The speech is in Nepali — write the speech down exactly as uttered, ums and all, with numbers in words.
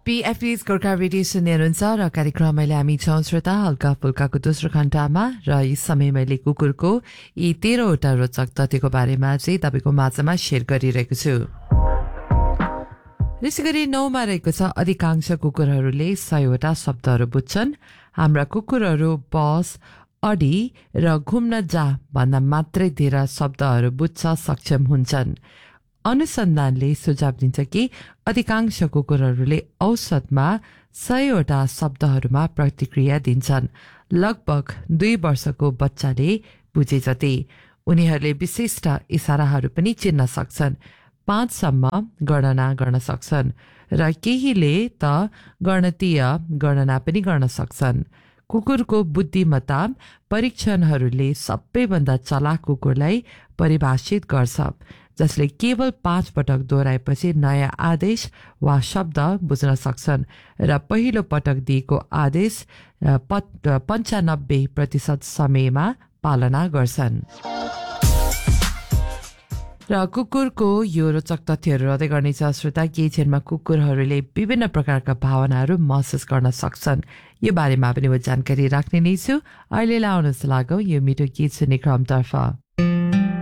पीएफपी's गोर्खा रेडियो सुन्ने हुनुहुन्छ र कार्यक्रम मैले हामी छौं श्रोता हल्का फुल्काको दोस्रो घण्टामा र यी समय मैले कुकुरको यी तेह्रवटा रोचक तथ्यको बारेमा चाहिँ तपाईको माझमा शेयर गरिरहेको छु। त्यसैगरी नौमा रहेको छ अधिकांश कुकुरहरूले सयवटा शब्दहरू बुझ्छन्। हाम्रा कुकुरहरू बस, अडी र घुम्न जा भन्दा मात्रै धेरै शब्दहरू बुझ्न सक्षम हुन्छन्। अनुसन्धानले सुझाव दिन्छ कि अधिकांश कुकुरहरूले औसतमा सयवटा शब्दहरूमा प्रतिक्रिया दिन्छन्, लगभग दुई वर्षको बच्चाले बुझे जति। उनीहरूले विशिष्ट इशाराहरू पनि चिन्न सक्छन्, पाँचसम्म गणना गर्न सक्छन् र केहीले त गणतीय गणना पनि गर्न सक्छन्। कुकुरको बुद्धिमत्ता परीक्षणहरूले सबैभन्दा चलाक कुकुरलाई परिभाषित गर्छ, जसले केवल पाँच पटक दोहोऱ्याएपछि नयाँ आदेश वा शब्द बुझ्न सक्छन् र पहिलो पटक दिएको आदेश पन्चानब्बे प्रतिशत समयमा पालना गर्छन्। र कुकुरको यो रोचक तथ्यहरू रहँदै गर्नेछ श्रोता। केही क्षणमा कुकुरहरूले विभिन्न प्रकारका भावनाहरू महसुस गर्न सक्छन्, यो बारेमा पनि म जानकारी राख्ने नै छु। अहिले आउनुहोस् लागौँ यो मिठो गीत सुन्ने क्रमतर्फ।